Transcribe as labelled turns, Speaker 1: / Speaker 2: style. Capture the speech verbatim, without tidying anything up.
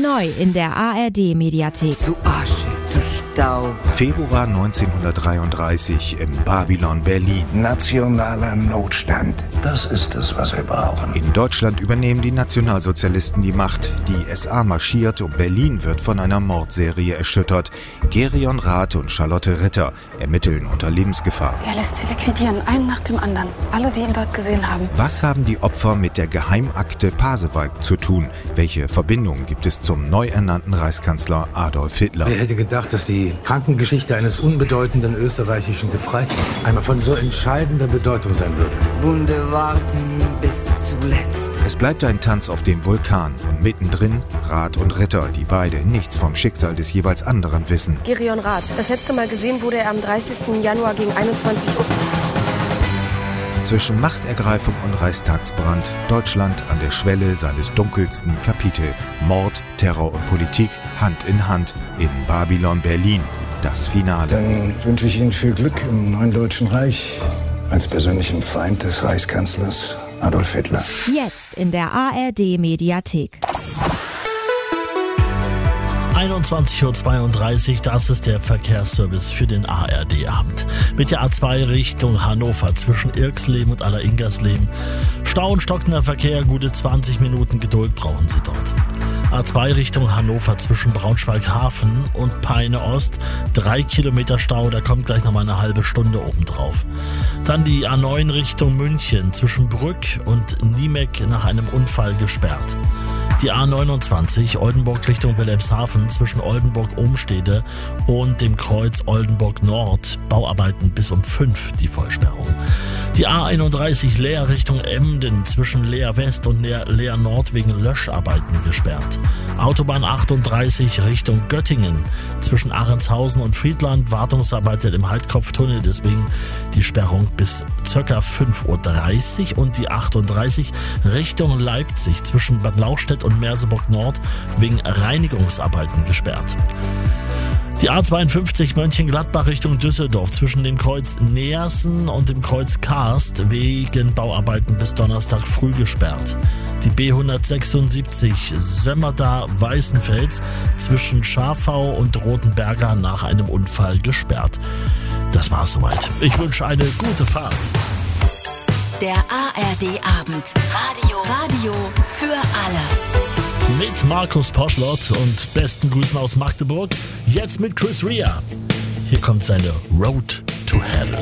Speaker 1: Neu in der A R D-Mediathek.
Speaker 2: Zu Asche, zu Staub.
Speaker 3: Februar neunzehnhundertdreiunddreißig in Babylon, Berlin.
Speaker 4: Nationaler Notstand. Das ist es, was wir brauchen.
Speaker 3: In Deutschland übernehmen die Nationalsozialisten die Macht. Die S A marschiert und Berlin wird von einer Mordserie erschüttert. Gerion Rath und Charlotte Ritter ermitteln unter Lebensgefahr.
Speaker 5: Er lässt sie liquidieren, einen nach dem anderen. Alle, die ihn dort gesehen haben.
Speaker 3: Was haben die Opfer mit der Geheimakte Pasewalk zu tun? Welche Verbindungen gibt es zum neu ernannten Reichskanzler Adolf Hitler?
Speaker 6: Wer hätte gedacht, dass die Krankengeschichte eines unbedeutenden österreichischen Gefreiten einmal von so entscheidender Bedeutung sein würde?
Speaker 2: Wunde warten bis zuletzt.
Speaker 3: Es bleibt ein Tanz auf dem Vulkan und mittendrin Rath und Ritter, die beide nichts vom Schicksal des jeweils anderen wissen.
Speaker 7: Gerion Rath. Das letzte Mal gesehen wurde er am dreißigsten Januar gegen einundzwanzig Uhr.
Speaker 3: Zwischen Machtergreifung und Reichstagsbrand, Deutschland an der Schwelle seines dunkelsten Kapitel. Mord, Terror und Politik Hand in Hand in Babylon, Berlin. Das Finale.
Speaker 4: Dann wünsche ich Ihnen viel Glück im neuen Deutschen Reich als persönlichem Feind des Reichskanzlers Adolf Hitler.
Speaker 1: Jetzt in der A R D-Mediathek.
Speaker 8: einundzwanzig Uhr zweiunddreißig, das ist der Verkehrsservice für den A R D-Abend. Mit der A zwei Richtung Hannover zwischen Irxleben und Alleringersleben. Stau und stockender Verkehr, gute zwanzig Minuten Geduld brauchen Sie dort. A zwei Richtung Hannover zwischen Braunschweig-Hafen und Peine Ost. Drei Kilometer Stau, da kommt gleich noch mal eine halbe Stunde obendrauf. Dann die A neun Richtung München zwischen Brück und Niemeck nach einem Unfall gesperrt. Die A neunundzwanzig Oldenburg Richtung Wilhelmshaven zwischen Oldenburg-Ohmstede und dem Kreuz Oldenburg Nord. Bauarbeiten bis um fünf die Vollsperrung. Die A einunddreißig Leer Richtung Emden zwischen Leer West und Leer Nord wegen Löscharbeiten gesperrt. Autobahn achtunddreißig Richtung Göttingen zwischen Ahrentshausen und Friedland. Wartungsarbeiten im Haltkopftunnel, deswegen die Sperrung bis ca. fünf Uhr dreißig. Und die achtunddreißig Richtung Leipzig zwischen Bad Lauchstädt und Merseburg Nord wegen Reinigungsarbeiten gesperrt. Die A zweiundfünfzig Mönchengladbach Richtung Düsseldorf zwischen dem Kreuz Neersen und dem Kreuz Karst wegen Bauarbeiten bis Donnerstag früh gesperrt. Die B hundertsechsundsiebzig Sömmerda-Weißenfels zwischen Schafau und Rotenberger nach einem Unfall gesperrt. Das war's soweit. Ich wünsche eine gute Fahrt.
Speaker 1: Der A R D-Abend. Radio. Radio für alle.
Speaker 8: Mit Markus Poschlott und besten Grüßen aus Magdeburg. Jetzt mit Chris Rea. Hier kommt seine Road to Hell.